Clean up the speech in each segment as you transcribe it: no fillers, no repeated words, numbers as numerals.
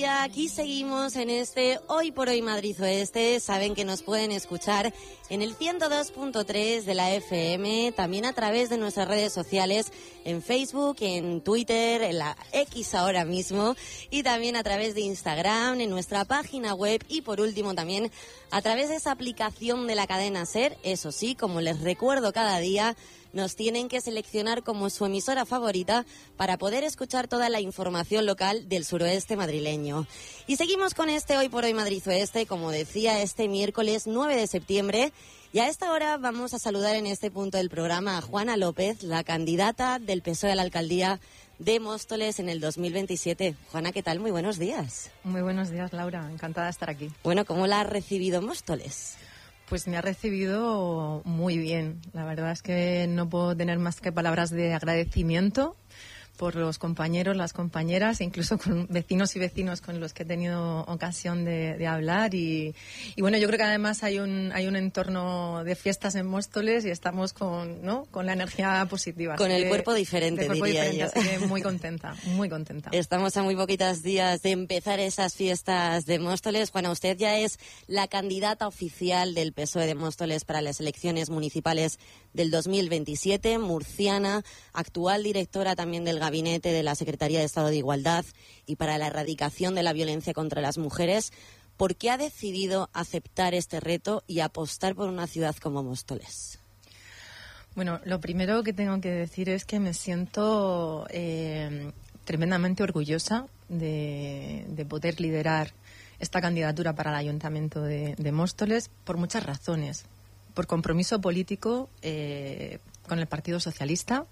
Aquí seguimos en este Hoy por Hoy Madrid Oeste. Saben que nos pueden escuchar en el 102.3 de la FM, también a través de nuestras redes sociales, en Facebook, en Twitter, en la X ahora mismo, y también a través de Instagram, en nuestra página web y por último también a través de esa aplicación de la cadena SER. Eso sí, como les recuerdo cada día, nos tienen que seleccionar como su emisora favorita para poder escuchar toda la información local del suroeste madrileño. Y seguimos con este Hoy por Hoy Madrid Oeste, como decía, este miércoles 9 de septiembre. Y a esta hora vamos a saludar en este punto del programa a Juana López, la candidata del PSOE a la alcaldía de Móstoles en el 2027. Juana, ¿qué tal? Muy buenos días. Muy buenos días, Laura. Encantada de estar aquí. Bueno, ¿cómo la ha recibido Móstoles? Pues me ha recibido muy bien. La verdad es que no puedo tener más que palabras de agradecimiento por los compañeros, las compañeras, e incluso con vecinos y vecinos con los que he tenido ocasión de hablar. Y bueno, yo creo que además hay un entorno de fiestas en Móstoles y estamos con la energía positiva. Con el cuerpo diferente, diría yo. Así que muy contenta, muy contenta. Estamos a muy poquitos días de empezar esas fiestas de Móstoles. Juana, usted ya es la candidata oficial del PSOE de Móstoles para las elecciones municipales del 2027, murciana, actual directora también del Gabinete de la Secretaría de Estado de Igualdad y para la erradicación de la violencia contra las mujeres. ¿Por qué ha decidido aceptar este reto y apostar por una ciudad como Móstoles? Bueno, lo primero que tengo que decir es que me siento tremendamente orgullosa de poder liderar esta candidatura para el Ayuntamiento de Móstoles por muchas razones. Por compromiso político con el Partido Socialista,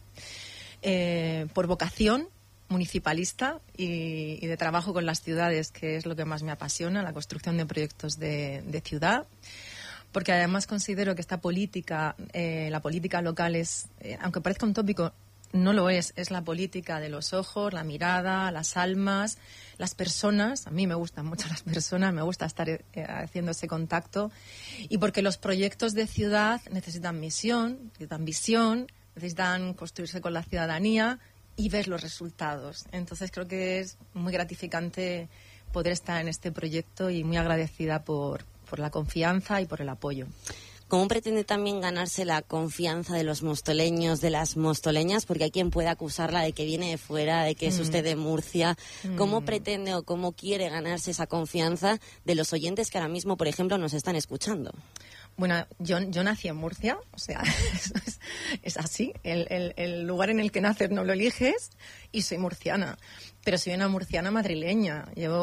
por vocación municipalista y de trabajo con las ciudades, que es lo que más me apasiona, la construcción de proyectos de ciudad, porque además considero que esta política, la política local es, aunque parezca un tópico, no lo es la política de los ojos, la mirada, las almas, las personas. A mí me gustan mucho las personas, me gusta estar haciendo ese contacto, y porque los proyectos de ciudad necesitan misión, necesitan visión, necesitan construirse con la ciudadanía y ver los resultados. Entonces creo que es muy gratificante poder estar en este proyecto y muy agradecida por la confianza y por el apoyo. ¿Cómo pretende también ganarse la confianza de los mostoleños, de las mostoleñas? Porque hay quien puede acusarla de que viene de fuera, de que es usted de Murcia. ¿Cómo pretende o cómo quiere ganarse esa confianza de los oyentes que ahora mismo, por ejemplo, nos están escuchando? Bueno, yo nací en Murcia, o sea, es así. El lugar en el que naces no lo eliges, y soy murciana. Pero soy una murciana madrileña.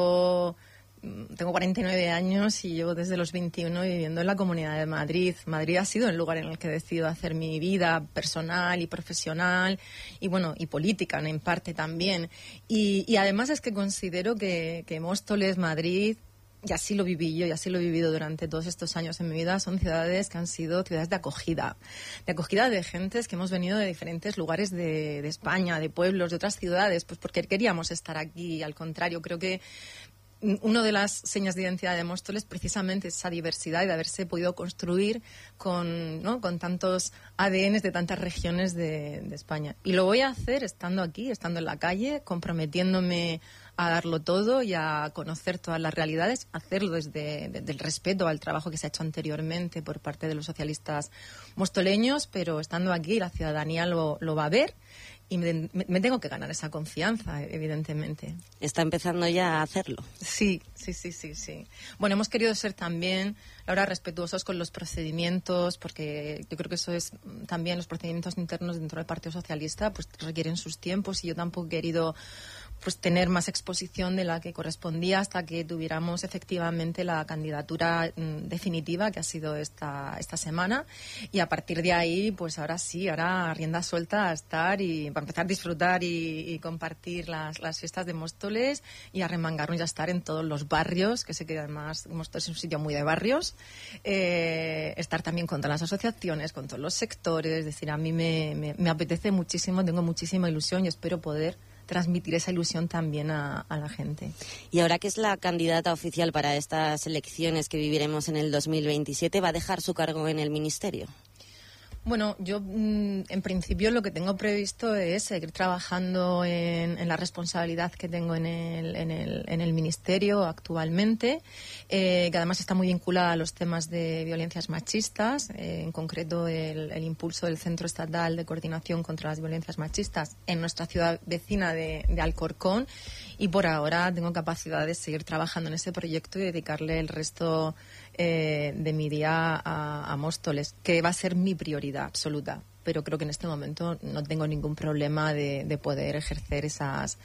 Tengo 49 años y llevo desde los 21 viviendo en la Comunidad de Madrid. Madrid ha sido el lugar en el que he decidido hacer mi vida personal y profesional y política, ¿no? En parte también. Y además es que considero que Móstoles, Madrid, y así lo viví yo y así lo he vivido durante todos estos años en mi vida, son ciudades que han sido ciudades de acogida de gentes que hemos venido de diferentes lugares de España, de pueblos, de otras ciudades, pues porque queríamos estar aquí. Al contrario, creo que una de las señas de identidad de Móstoles precisamente esa diversidad y de haberse podido construir con tantos ADNs de tantas regiones de España. Y lo voy a hacer estando aquí, estando en la calle, comprometiéndome a darlo todo y a conocer todas las realidades, hacerlo desde el respeto al trabajo que se ha hecho anteriormente por parte de los socialistas mostoleños, pero estando aquí la ciudadanía lo va a ver. Y me tengo que ganar esa confianza, evidentemente. ¿Está empezando ya a hacerlo? Sí. Bueno, hemos querido ser también, Laura, respetuosos con los procedimientos, porque yo creo que eso es también, los procedimientos internos dentro del Partido Socialista, pues requieren sus tiempos, y yo tampoco he querido pues tener más exposición de la que correspondía hasta que tuviéramos efectivamente la candidatura definitiva, que ha sido esta semana, y a partir de ahí, pues ahora rienda suelta a estar y para empezar a disfrutar y compartir las fiestas de Móstoles y a remangarnos y a estar en todos los barrios, que sé que además Móstoles es un sitio muy de barrios, estar también con todas las asociaciones, con todos los sectores. Es decir, a mí me apetece muchísimo, tengo muchísima ilusión y espero poder transmitir esa ilusión también a la gente. Y ahora que es la candidata oficial para estas elecciones que viviremos en el 2027, ¿va a dejar su cargo en el ministerio? Bueno, yo en principio lo que tengo previsto es seguir trabajando en la responsabilidad que tengo en el Ministerio actualmente, que además está muy vinculada a los temas de violencias machistas, en concreto el impulso del Centro Estatal de Coordinación contra las Violencias Machistas en nuestra ciudad vecina de Alcorcón, y por ahora tengo capacidad de seguir trabajando en ese proyecto y dedicarle el resto de mi día a Móstoles, que va a ser mi prioridad absoluta, pero creo que en este momento no tengo ningún problema de poder ejercer esas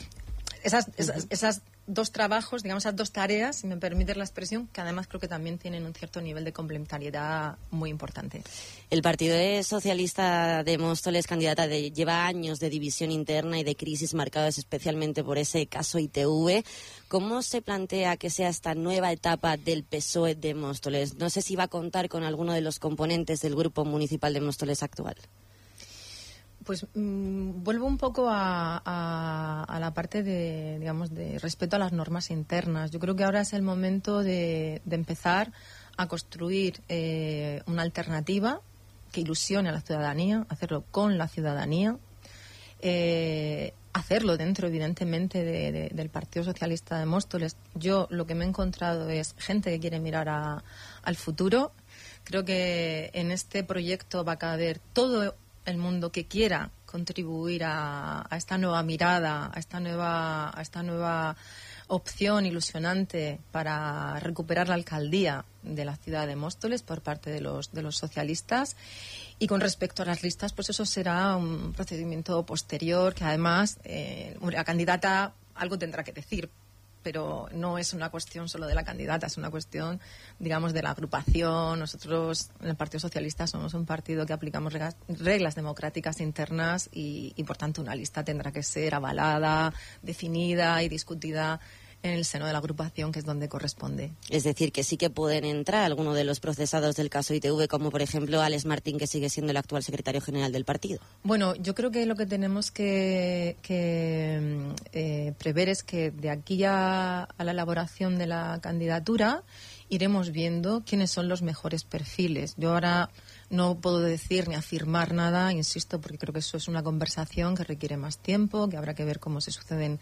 dos trabajos, digamos, esas dos tareas, si me permites la expresión, que además creo que también tienen un cierto nivel de complementariedad muy importante. El Partido Socialista de Móstoles, candidata, lleva años de división interna y de crisis marcados especialmente por ese caso ITV. ¿Cómo se plantea que sea esta nueva etapa del PSOE de Móstoles? No sé si va a contar con alguno de los componentes del Grupo Municipal de Móstoles actual. Pues vuelvo un poco a la parte de, digamos, de respeto a las normas internas. Yo creo que ahora es el momento de empezar a construir una alternativa que ilusione a la ciudadanía, hacerlo con la ciudadanía, hacerlo dentro, evidentemente, del Partido Socialista de Móstoles. Yo lo que me he encontrado es gente que quiere mirar al futuro. Creo que en este proyecto va a caber todo el mundo que quiera contribuir a esta nueva mirada, a esta nueva opción ilusionante para recuperar la alcaldía de la ciudad de Móstoles por parte de los socialistas. Y con respecto a las listas, pues eso será un procedimiento posterior, que además la candidata algo tendrá que decir, pero no es una cuestión solo de la candidata, es una cuestión, digamos, de la agrupación. Nosotros, en el Partido Socialista, somos un partido que aplicamos reglas democráticas internas y, por tanto, una lista tendrá que ser avalada, definida y discutida en el seno de la agrupación, que es donde corresponde. Es decir, que sí que pueden entrar algunos de los procesados del caso ITV, como por ejemplo Alex Martín, que sigue siendo el actual secretario general del partido. Bueno, yo creo que lo que tenemos que prever es que de aquí a la elaboración de la candidatura iremos viendo quiénes son los mejores perfiles. Yo ahora no puedo decir ni afirmar nada, insisto, porque creo que eso es una conversación que requiere más tiempo, que habrá que ver cómo se suceden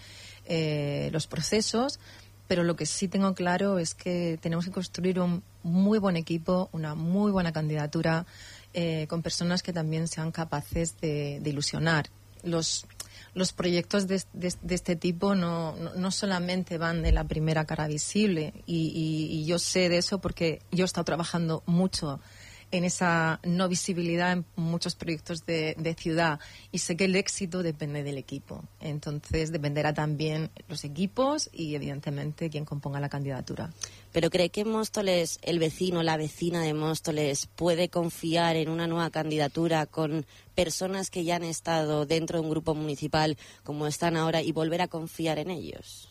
los procesos, pero lo que sí tengo claro es que tenemos que construir un muy buen equipo, una muy buena candidatura, con personas que también sean capaces de ilusionar. Los proyectos de este tipo no solamente van de la primera cara visible, y yo sé de eso porque yo he estado trabajando mucho en esa no visibilidad en muchos proyectos de ciudad, y sé que el éxito depende del equipo. Entonces dependerá también los equipos y, evidentemente, quien componga la candidatura. ¿Pero cree que Móstoles, el vecino, la vecina de Móstoles, puede confiar en una nueva candidatura con personas que ya han estado dentro de un grupo municipal como están ahora y volver a confiar en ellos?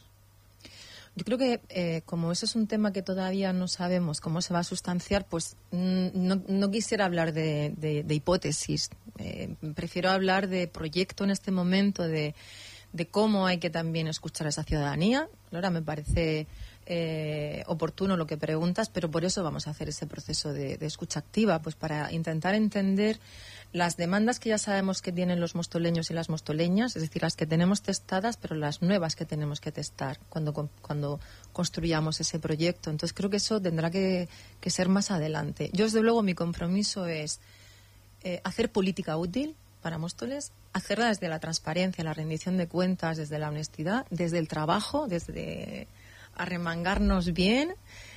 Yo creo que como ese es un tema que todavía no sabemos cómo se va a sustanciar, pues no quisiera hablar de hipótesis. Prefiero hablar de proyecto en este momento, de cómo hay que también escuchar a esa ciudadanía. Ahora me parece oportuno lo que preguntas, pero por eso vamos a hacer ese proceso de escucha activa, pues para intentar entender las demandas que ya sabemos que tienen los mostoleños y las mostoleñas, es decir, las que tenemos testadas, pero las nuevas que tenemos que testar cuando construyamos ese proyecto. Entonces creo que eso tendrá que ser más adelante. Yo, desde luego, mi compromiso es hacer política útil para Móstoles, hacerla desde la transparencia, la rendición de cuentas, desde la honestidad, desde el trabajo, desde arremangarnos bien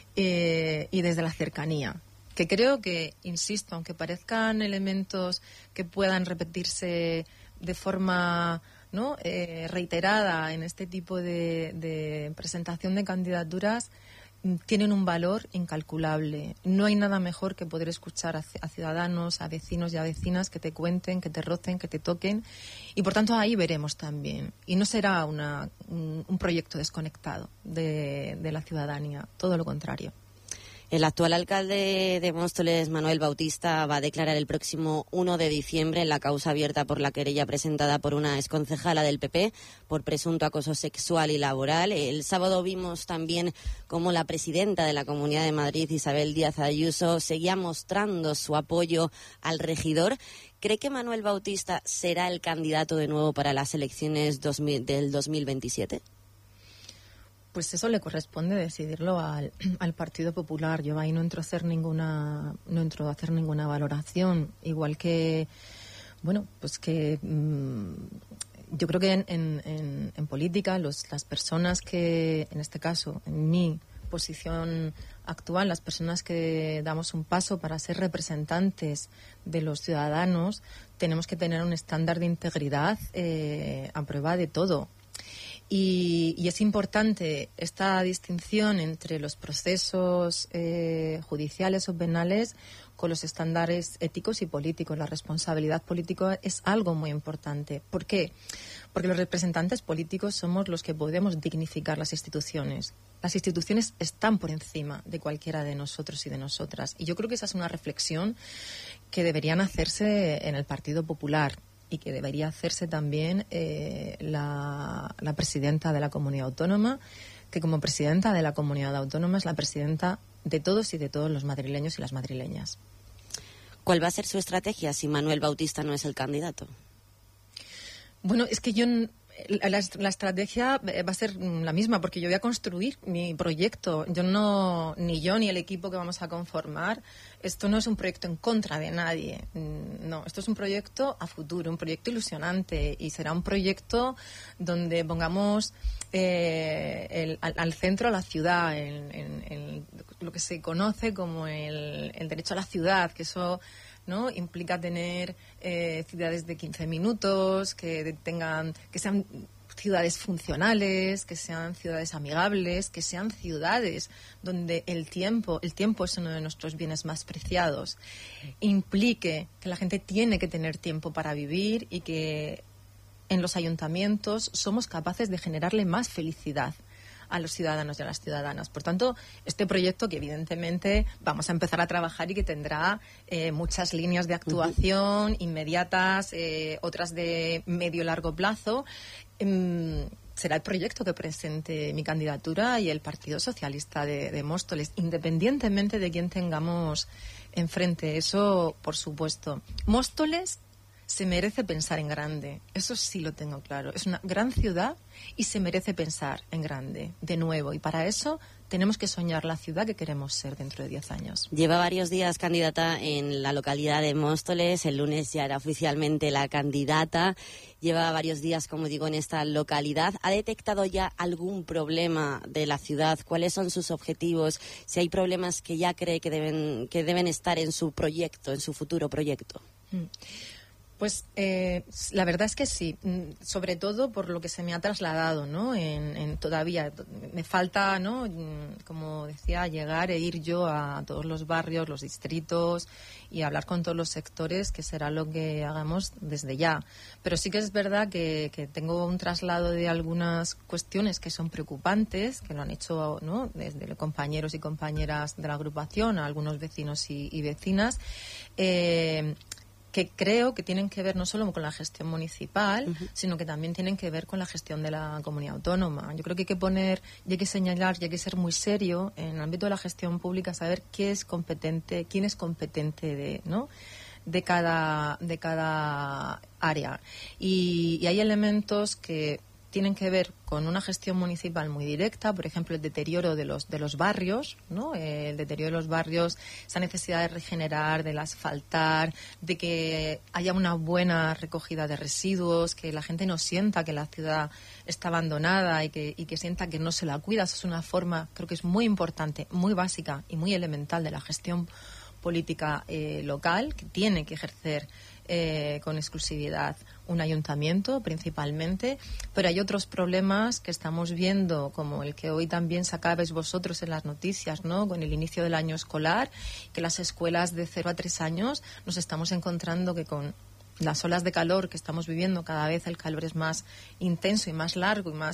y desde la cercanía. Que creo que, insisto, aunque parezcan elementos que puedan repetirse de forma reiterada en este tipo de presentación de candidaturas, tienen un valor incalculable. No hay nada mejor que poder escuchar a ciudadanos, a vecinos y a vecinas que te cuenten, que te rocen, que te toquen, y por tanto ahí veremos también. Y no será un proyecto desconectado de la ciudadanía, todo lo contrario. El actual alcalde de Móstoles, Manuel Bautista, va a declarar el próximo 1 de diciembre en la causa abierta por la querella presentada por una exconcejala del PP por presunto acoso sexual y laboral. El sábado vimos también cómo la presidenta de la Comunidad de Madrid, Isabel Díaz Ayuso, seguía mostrando su apoyo al regidor. ¿Cree que Manuel Bautista será el candidato de nuevo para las elecciones del 2027? Pues eso le corresponde decidirlo al Partido Popular. Yo ahí no entro a hacer ninguna valoración. Igual que, bueno, pues que yo creo que en política las personas que, en este caso, en mi posición actual, las personas que damos un paso para ser representantes de los ciudadanos, tenemos que tener un estándar de integridad a prueba de todo. Y es importante esta distinción entre los procesos judiciales o penales con los estándares éticos y políticos. La responsabilidad política es algo muy importante. ¿Por qué? Porque los representantes políticos somos los que podemos dignificar las instituciones. Las instituciones están por encima de cualquiera de nosotros y de nosotras. Y yo creo que esa es una reflexión que deberían hacerse en el Partido Popular. Y que debería hacerse también la presidenta de la Comunidad Autónoma, que como presidenta de la Comunidad Autónoma es la presidenta de todos y de todos los madrileños y las madrileñas. ¿Cuál va a ser su estrategia si Manuel Bautista no es el candidato? Bueno, es que la estrategia va a ser la misma, porque yo voy a construir mi proyecto. Ni yo ni el equipo que vamos a conformar, esto no es un proyecto en contra de nadie. No, esto es un proyecto a futuro, un proyecto ilusionante, y será un proyecto donde pongamos al centro a la ciudad, en lo que se conoce como el derecho a la ciudad, que eso, ¿no?, implica tener ciudades de 15 minutos, que sean ciudades funcionales, que sean ciudades amigables, que sean ciudades donde el tiempo es uno de nuestros bienes más preciados. Implique que la gente tiene que tener tiempo para vivir y que en los ayuntamientos somos capaces de generarle más felicidad a los ciudadanos y a las ciudadanas. Por tanto, este proyecto, que evidentemente vamos a empezar a trabajar y que tendrá muchas líneas de actuación inmediatas, otras de medio y largo plazo, será el proyecto que presente mi candidatura y el Partido Socialista de Móstoles, independientemente de quién tengamos enfrente. Eso, por supuesto. Móstoles se merece pensar en grande, eso sí lo tengo claro. Es una gran ciudad y se merece pensar en grande, de nuevo. Y para eso tenemos que soñar la ciudad que queremos ser dentro de 10 años. Lleva varios días candidata en la localidad de Móstoles. El lunes ya era oficialmente la candidata. Lleva varios días, como digo, en esta localidad. ¿Ha detectado ya algún problema de la ciudad? ¿Cuáles son sus objetivos? Si hay problemas que ya cree que deben estar en su proyecto, en su futuro proyecto. Pues la verdad es que sí, sobre todo por lo que se me ha trasladado, ¿no? Todavía me falta, ¿no?, como decía, llegar e ir yo a todos los barrios, los distritos, y hablar con todos los sectores, que será lo que hagamos desde ya. Pero sí que es verdad que tengo un traslado de algunas cuestiones que son preocupantes, que lo han hecho, ¿no?, desde compañeros y compañeras de la agrupación a algunos vecinos y vecinas, que creo que tienen que ver no solo con la gestión municipal, sino que también tienen que ver con la gestión de la comunidad autónoma. Yo creo que hay que poner, y hay que señalar, y hay que ser muy serio en el ámbito de la gestión pública, saber quién es competente de cada área. Y hay elementos que tienen que ver con una gestión municipal muy directa, por ejemplo, el deterioro de los barrios, ¿no? El deterioro de los barrios, esa necesidad de regenerar, del asfaltar, de que haya una buena recogida de residuos, que la gente no sienta que la ciudad está abandonada y que sienta que no se la cuida. Eso es una forma, creo que es muy importante, muy básica y muy elemental de la gestión política local, que tiene que ejercer con exclusividad un ayuntamiento principalmente, pero hay otros problemas que estamos viendo, como el que hoy también sacabais vosotros en las noticias, ¿no?, con el inicio del año escolar, que las escuelas de 0 a 3 años nos estamos encontrando que con las olas de calor que estamos viviendo, cada vez el calor es más intenso y más largo y más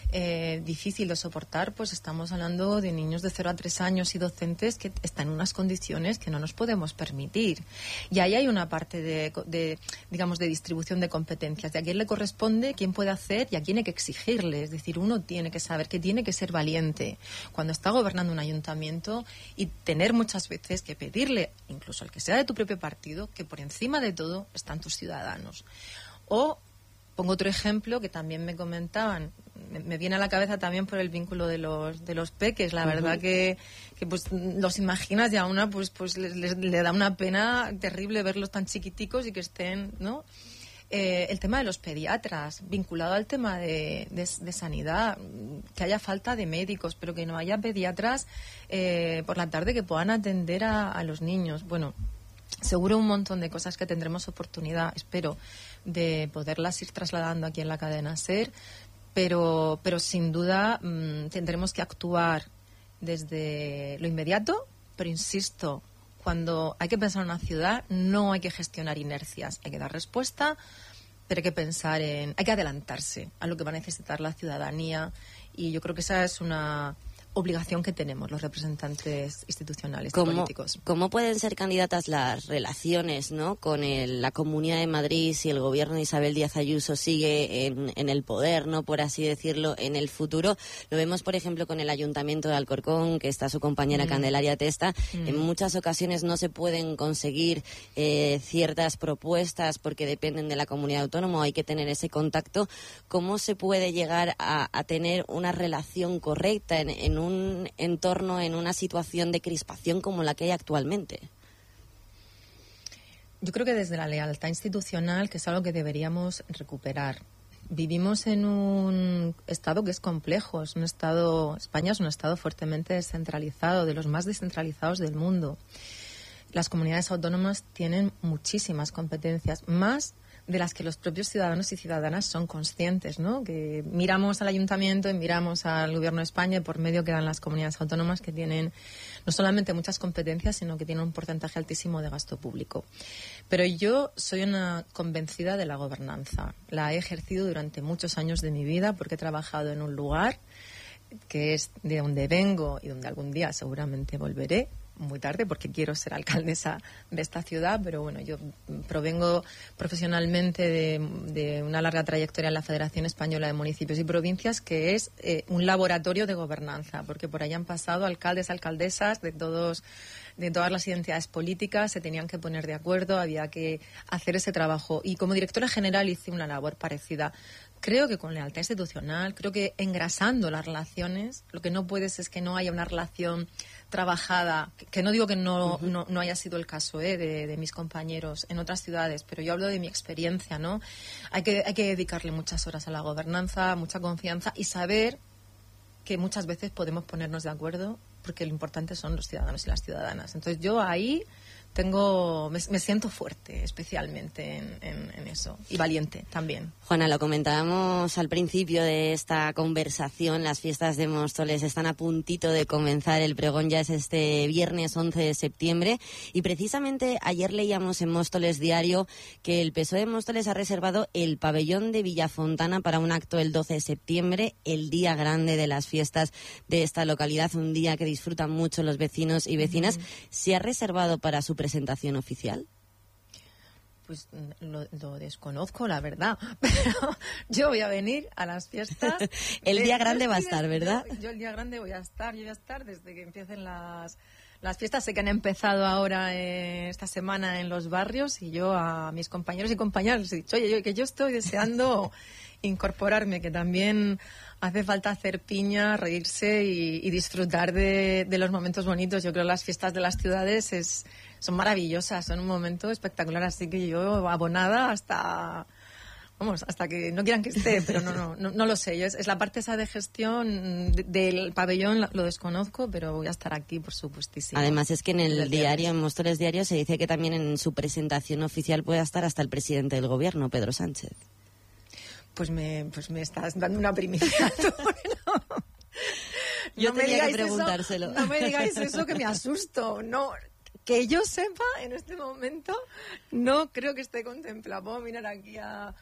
difícil de soportar, pues estamos hablando de niños de 0 a 3 años y docentes que están en unas condiciones que no nos podemos permitir. Y ahí hay una parte digamos, de distribución de competencias, de a quién le corresponde, quién puede hacer y a quién hay que exigirle. Es decir, uno tiene que saber que tiene que ser valiente cuando está gobernando un ayuntamiento y tener muchas veces que pedirle, incluso al que sea de tu propio partido, que por encima de todo están tus ciudadanos. O pongo otro ejemplo que también me comentaban, me viene a la cabeza también por el vínculo de los peques. La verdad que pues los imaginas y a una pues le da una pena terrible verlos tan chiquiticos y que estén, ¿no? El tema de los pediatras, vinculado al tema de sanidad, que haya falta de médicos, pero que no haya pediatras por la tarde que puedan atender a los niños. Bueno, seguro un montón de cosas que tendremos oportunidad, espero, de poderlas ir trasladando aquí en la cadena SER, pero sin duda tendremos que actuar desde lo inmediato, pero insisto, cuando hay que pensar en una ciudad no hay que gestionar inercias, hay que dar respuesta, pero hay que pensar hay que adelantarse a lo que va a necesitar la ciudadanía, y yo creo que esa es una obligación que tenemos los representantes institucionales y políticos. ¿Cómo pueden ser candidatas las relaciones, ¿no?, con la Comunidad de Madrid si el gobierno de Isabel Díaz Ayuso sigue en el poder, ¿no?, por así decirlo, en el futuro? Lo vemos, por ejemplo, con el Ayuntamiento de Alcorcón, que está su compañera Candelaria Testa. En muchas ocasiones no se pueden conseguir ciertas propuestas porque dependen de la comunidad autónoma, hay que tener ese contacto. ¿Cómo se puede llegar a tener una relación correcta en un entorno, en una situación de crispación como la que hay actualmente? Yo creo que desde la lealtad institucional, que es algo que deberíamos recuperar. Vivimos en un estado que es complejo, España es un estado fuertemente descentralizado, de los más descentralizados del mundo. Las comunidades autónomas tienen muchísimas competencias, más de las que los propios ciudadanos y ciudadanas son conscientes, ¿no? Que miramos al ayuntamiento y miramos al gobierno de España y por medio quedan las comunidades autónomas, que tienen no solamente muchas competencias, sino que tienen un porcentaje altísimo de gasto público. Pero yo soy una convencida de la gobernanza. La he ejercido durante muchos años de mi vida porque he trabajado en un lugar que es de donde vengo y donde algún día seguramente volveré, muy tarde, porque quiero ser alcaldesa de esta ciudad, pero bueno, yo provengo profesionalmente de una larga trayectoria en la Federación Española de Municipios y Provincias, que es un laboratorio de gobernanza, porque por ahí han pasado alcaldes, alcaldesas de todas las identidades políticas, se tenían que poner de acuerdo, había que hacer ese trabajo, y como directora general hice una labor parecida. Creo que con lealtad institucional, creo que engrasando las relaciones, lo que no puedes es que no haya una relación trabajada, que no digo que no haya sido el caso de mis compañeros en otras ciudades, pero yo hablo de mi experiencia, ¿no? Hay que dedicarle muchas horas a la gobernanza, mucha confianza y saber que muchas veces podemos ponernos de acuerdo, porque lo importante son los ciudadanos y las ciudadanas. Entonces yo ahí me siento fuerte, especialmente en eso, y valiente también. Juana, lo comentábamos al principio de esta conversación, las fiestas de Móstoles están a puntito de comenzar, el pregón ya es este viernes 11 de septiembre, y precisamente ayer leíamos en Móstoles Diario que el PSOE de Móstoles ha reservado el pabellón de Villafontana para un acto el 12 de septiembre, el día grande de las fiestas de esta localidad, un día que disfrutan mucho los vecinos y vecinas. ¿Se ha reservado para su presentación oficial? Pues lo desconozco, la verdad. Pero yo voy a venir a las fiestas. El día grande va a estar, ¿verdad? Yo el día grande voy a estar. Yo voy a estar desde que empiecen las fiestas. Sé que han empezado ahora esta semana en los barrios, y yo a mis compañeros y compañeras les he dicho, oye, que yo estoy deseando incorporarme, que también hace falta hacer piña, reírse y disfrutar de los momentos bonitos. Yo creo que las fiestas de las ciudades son maravillosas, son un momento espectacular, así que yo abonada hasta que no quieran que esté, pero no lo sé. Es la parte esa de gestión del pabellón, lo desconozco, pero voy a estar aquí, por supuestísimo. Además es que en el diario, en Móstoles Diario, se dice que también en su presentación oficial puede estar hasta el presidente del gobierno, Pedro Sánchez. Pues me estás dando una primicia. Bueno, yo tenía que preguntárselo. No me digáis eso, que me asusto. No, que yo sepa, en este momento, no creo que esté contemplado. Puedo mirar aquí a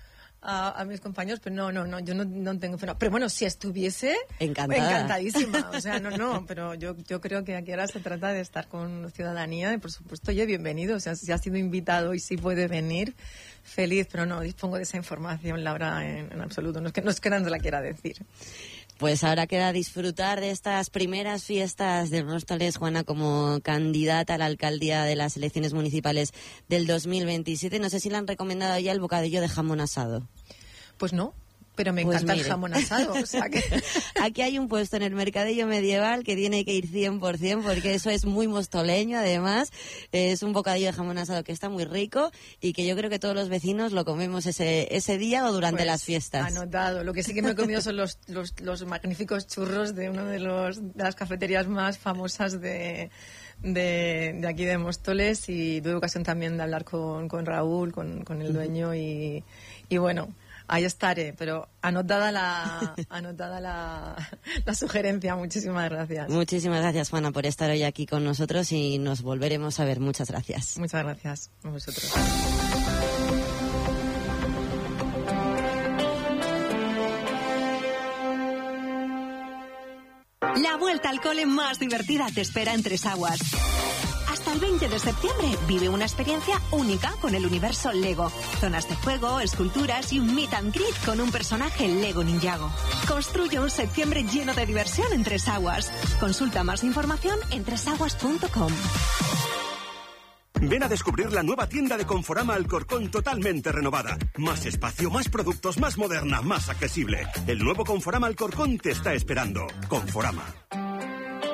a mis compañeros, pero no, yo no tengo freno. Pero bueno, si estuviese, encantadísima. O sea, pero yo creo que aquí ahora se trata de estar con ciudadanía y, por supuesto, oye, bienvenido. O sea, si ha sido invitado y si puede venir, feliz, pero no dispongo de esa información, Laura, en absoluto. No es que no la quiera decir. Pues ahora queda disfrutar de estas primeras fiestas de Móstoles, Juana, como candidata a la alcaldía de las elecciones municipales del 2027. No sé si le han recomendado ya el bocadillo de jamón asado. Pues no. Pero me encanta el jamón asado, o sea que... Aquí hay un puesto en el Mercadillo Medieval que tiene que ir 100%, porque eso es muy mostoleño, además. Es un bocadillo de jamón asado que está muy rico y que yo creo que todos los vecinos lo comemos ese día o durante las fiestas. Anotado. Lo que sí que me he comido son los magníficos churros de una de las cafeterías más famosas de aquí de Móstoles, y tuve ocasión también de hablar con Raúl, con el dueño, y bueno... Ahí estaré, pero anotada la sugerencia. Muchísimas gracias. Muchísimas gracias, Juana, por estar hoy aquí con nosotros, y nos volveremos a ver. Muchas gracias. Muchas gracias a vosotros. La vuelta al cole más divertida te espera en Tres Aguas. Hasta el 20 de septiembre vive una experiencia única con el universo Lego. Zonas de juego, esculturas y un meet and greet con un personaje Lego Ninjago. Construye un septiembre lleno de diversión en Tres Aguas. Consulta más información en tresaguas.com. Ven a descubrir la nueva tienda de Conforama Alcorcón totalmente renovada. Más espacio, más productos, más moderna, más accesible. El nuevo Conforama Alcorcón te está esperando. Conforama.